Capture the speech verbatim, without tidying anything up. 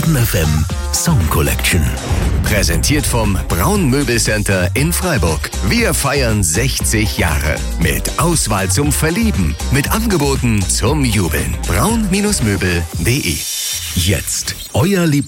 Fun F M Song Collection. Präsentiert vom Braun Möbelcenter in Freiburg. Wir feiern sechzig Jahre. Mit Auswahl zum Verlieben. Mit Angeboten zum Jubeln. braun Möbel punkt de. Jetzt euer Lieblings